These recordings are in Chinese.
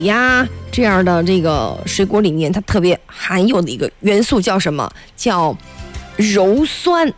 呀这样的这个水果里面，它特别含有的一个元素叫什么？叫鞣酸。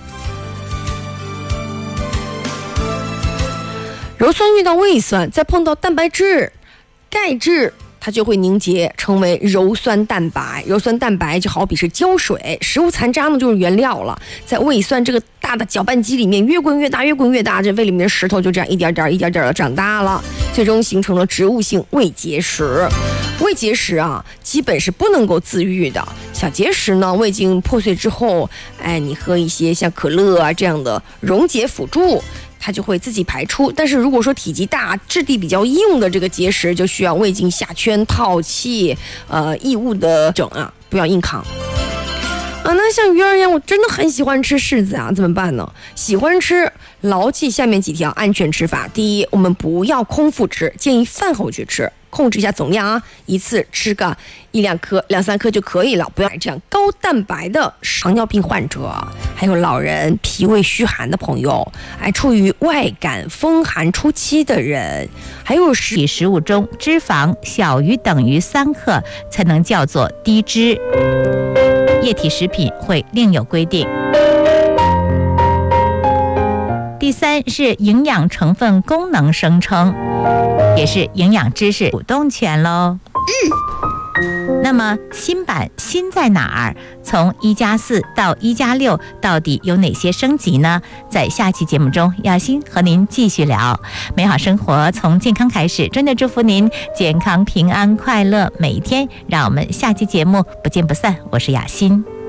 鞣酸遇到胃酸，再碰到蛋白质、钙质，它就会凝结成为鞣酸蛋白。鞣酸蛋白就好比是胶水，食物残渣呢就是原料了，在胃酸这个大的搅拌机里面越滚越大，越滚越大，这胃里面的石头就这样一点点的长大了，最终形成了植物性胃结石。胃结石啊，基本是不能够自愈的。小结石呢，胃经破碎之后，你喝一些像可乐啊这样的溶解辅助，它就会自己排出。但是如果说体积大、质地比较硬的这个结石，就需要胃经下圈套气，异物的整啊，不要硬扛。那像鱼儿一样，我真的很喜欢吃柿子啊，怎么办呢？喜欢吃，牢记下面几条安全吃法。第一，我们不要空腹吃，建议饭后去吃，控制一下总量啊，一次吃个1-2颗、2-3颗就可以了，不要这样。高蛋白的糖尿病患者，还有老人、脾胃虚寒的朋友，处于外感风寒初期的人，还有食物中脂肪小于等于3克才能叫做低脂。液体食品会另有规定。第三是营养成分功能声称，也是营养知识主动权咯。那么新版新在哪儿？从1+4到1+6到底有哪些升级呢？在下期节目中，雅欣和您继续聊。美好生活从健康开始，真的祝福您健康平安快乐每一天。让我们下期节目不见不散。我是雅欣。